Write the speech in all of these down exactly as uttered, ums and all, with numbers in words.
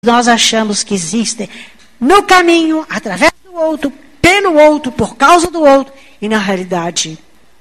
nós achamos que existem no caminho, através do outro, pelo outro, por causa do outro, e na realidade,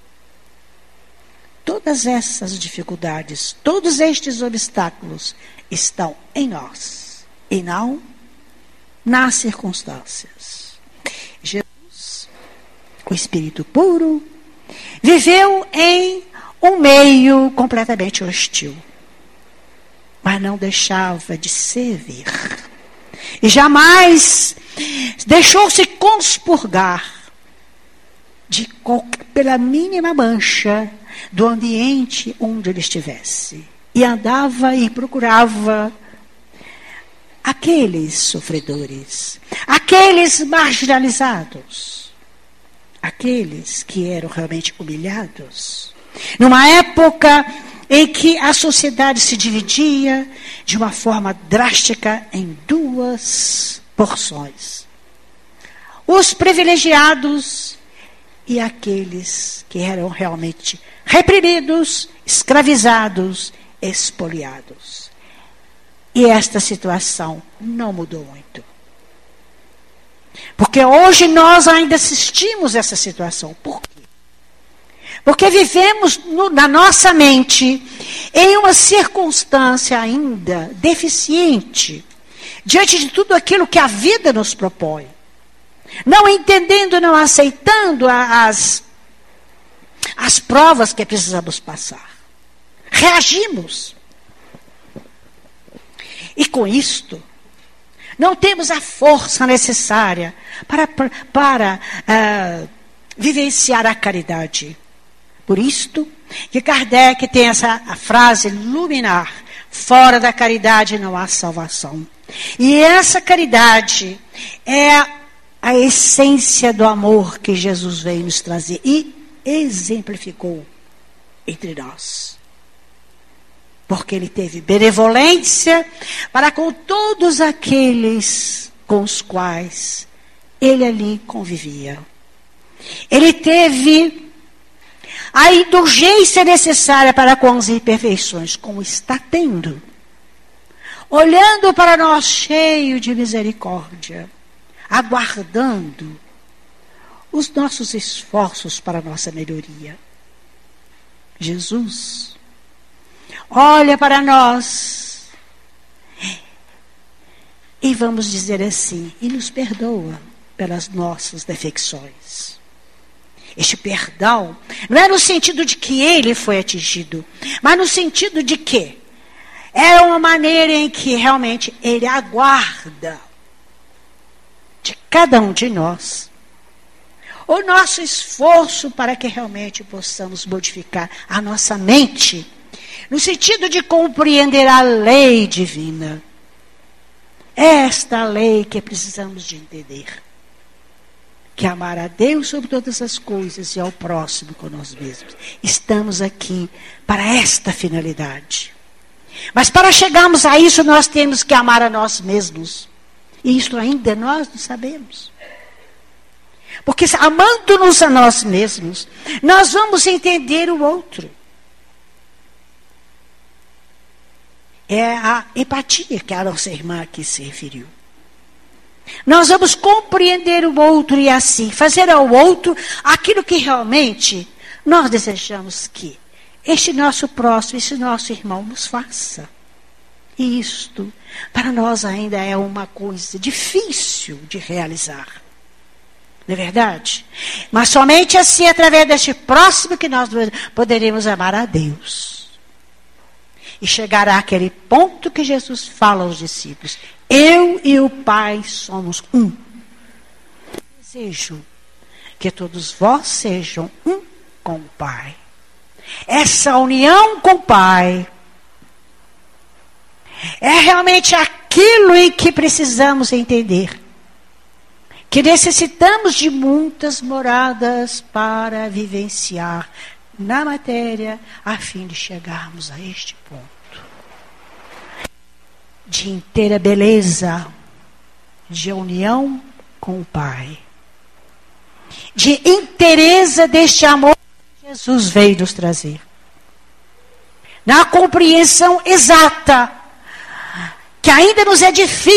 todas essas dificuldades, todos estes obstáculos estão em nós e não nas circunstâncias. Jesus, o Espírito puro, viveu em um meio completamente hostil, mas não deixava de servir. E jamais deixou-se conspurgar de qualquer, pela mínima mancha do ambiente onde ele estivesse. E andava e procurava aqueles sofredores, aqueles marginalizados, aqueles que eram realmente humilhados. Numa época em que a sociedade se dividia de uma forma drástica em duas porções: os privilegiados e aqueles que eram realmente reprimidos, escravizados, expoliados. E esta situação não mudou muito. Porque hoje nós ainda assistimos essa situação. Por quê? Porque vivemos no, na nossa mente em uma circunstância ainda deficiente diante de tudo aquilo que a vida nos propõe. Não entendendo, não aceitando as, as provas que precisamos passar. Reagimos. E com isto, não temos a força necessária para, para, para uh, vivenciar a caridade. Por isto que Kardec tem essa a frase luminar: fora da caridade não há salvação. E essa caridade é a essência do amor que Jesus veio nos trazer e exemplificou entre nós. Porque ele teve benevolência para com todos aqueles com os quais ele ali convivia. Ele teve a indulgência necessária para com as imperfeições, como está tendo. Olhando para nós cheio de misericórdia, aguardando os nossos esforços para a nossa melhoria. Jesus olha para nós e vamos dizer assim, e nos perdoa pelas nossas defecções. Este perdão não é no sentido de que ele foi atingido, mas no sentido de que é uma maneira em que realmente ele aguarda de cada um de nós o nosso esforço para que realmente possamos modificar a nossa mente, no sentido de compreender a lei divina. Esta lei que precisamos de entender. Que amar a Deus sobre todas as coisas e ao próximo com nós mesmos. Estamos aqui para esta finalidade. Mas para chegarmos a isso, nós temos que amar a nós mesmos. E isso ainda nós não sabemos. Porque amando-nos a nós mesmos, nós vamos entender o outro. É a empatia que a nossa irmã aqui se referiu. Nós vamos compreender o outro e assim fazer ao outro aquilo que realmente nós desejamos que este nosso próximo, este nosso irmão nos faça. E isto, para nós ainda é uma coisa difícil de realizar. Não é verdade? Mas somente assim, através deste próximo, que nós poderemos amar a Deus. E chegar àquele ponto que Jesus fala aos discípulos: eu e o Pai somos um. Desejo que todos vós sejam um com o Pai. Essa união com o Pai é realmente aquilo em que precisamos entender. Que necessitamos de muitas moradas para vivenciar na matéria, a fim de chegarmos a este ponto de inteira beleza, de união com o Pai, de inteireza deste amor que Jesus veio nos trazer, na compreensão exata, que ainda nos é difícil